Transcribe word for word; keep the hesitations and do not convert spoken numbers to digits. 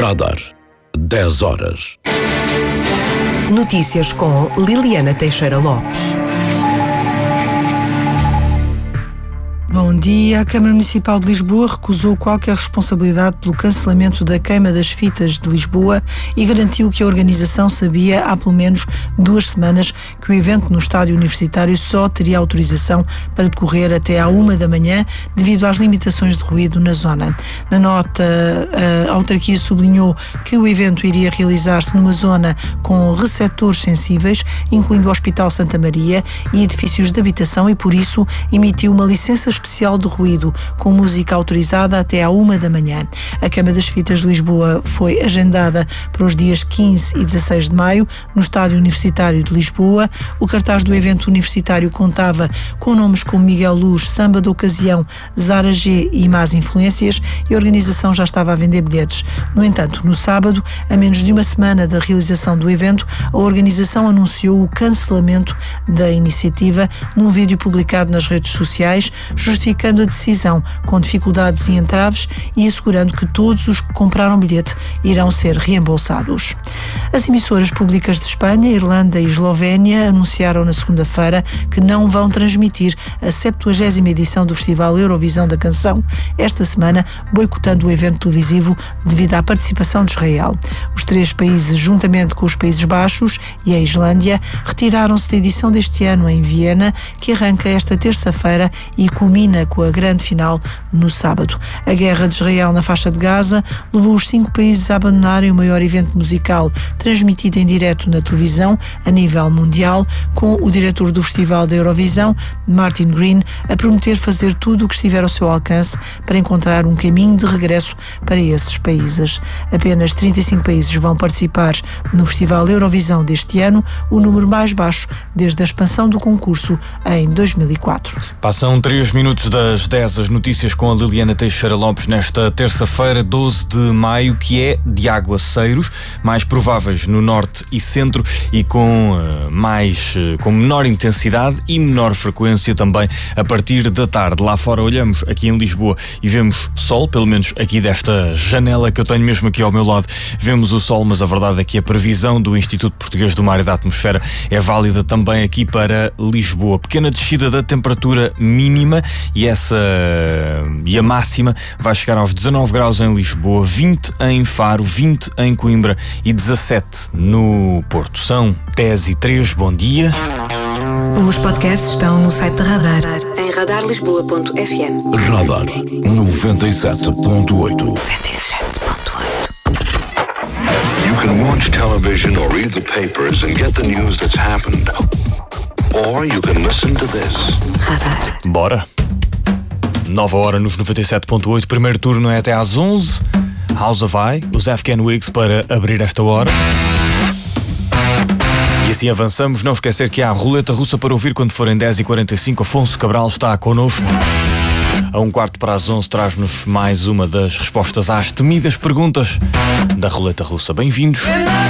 Radar. dez horas. Notícias com Liliana Teixeira Lopes. Bom dia. A Câmara Municipal de Lisboa recusou qualquer responsabilidade pelo cancelamento da queima das fitas de Lisboa e garantiu que a organização sabia há pelo menos duas semanas que o evento no estádio universitário só teria autorização para decorrer até à uma da manhã devido às limitações de ruído na zona. Na nota, a autarquia sublinhou que o evento iria realizar-se numa zona com receptores sensíveis, incluindo o Hospital Santa Maria e edifícios de habitação, e por isso emitiu uma licença especial de ruído com música autorizada até à uma da manhã. A Queima das Fitas de Lisboa foi agendada para os dias quinze e dezasseis de maio no Estádio Universitário de Lisboa. O cartaz do evento universitário contava com nomes como Miguel Luz, Samba da Ocasião, Zara G e Más Influências, e a organização já estava a vender bilhetes. No entanto, no sábado, a menos de uma semana da realização do evento, a organização anunciou o cancelamento da iniciativa num vídeo publicado nas redes sociais, justificando a decisão com dificuldades e entraves e assegurando que todos os que compraram bilhete irão ser reembolsados. As emissoras públicas de Espanha, Irlanda e Eslovénia anunciaram na segunda-feira que não vão transmitir a septuagésima edição do Festival Eurovisão da Canção esta semana, boicotando o evento televisivo devido à participação de Israel. Os três países, juntamente com os Países Baixos e a Islândia, retiraram-se da edição deste ano em Viena, que arranca esta terça-feira e culmina com a grande final no sábado. A guerra de Israel na faixa de Gaza levou os cinco países a abandonarem o maior evento musical transmitido em direto na televisão a nível mundial, com o diretor do Festival da Eurovisão, Martin Green, a prometer fazer tudo o que estiver ao seu alcance para encontrar um caminho de regresso para esses países. Apenas trinta e cinco países vão participar no Festival Eurovisão deste ano, o número mais baixo desde a expansão do concurso em dois mil e quatro. Passam três minutos das dez, as notícias com a Liliana Teixeira Lopes nesta terça-feira, doze de maio, que é de aguaceiros, mais prováveis no norte e centro e com, uh, mais, uh, com menor intensidade e menor frequência também a partir da tarde. Lá fora olhamos aqui em Lisboa e vemos sol, pelo menos aqui desta janela que eu tenho mesmo aqui ao meu lado, vemos o sol, mas a verdade é que a previsão do Instituto Português do Mar e da Atmosfera é válida também aqui para Lisboa. Pequena descida da temperatura mínima e essa e a máxima vai chegar aos dezanove graus em Lisboa, vinte em Faro, vinte em Coimbra e dezassete no Porto. São dez e três, bom dia. Os podcasts estão no site da Radar, em radar lisboa ponto f m. Radar noventa e sete ponto oito. noventa e sete ponto oito. You can watch television or read the papers and get the news that's happened. Or you can listen to this. Radar. Bora. Nova hora nos noventa e sete ponto oito. Primeiro turno é até às onze. House of I, os Afghan Wigs para abrir esta hora. E assim avançamos. Não esquecer que há a roleta russa para ouvir quando forem dez e quarenta e cinco. Afonso Cabral está connosco. A um quarto para as onze traz-nos mais uma das respostas às temidas perguntas da roleta russa. Bem-vindos.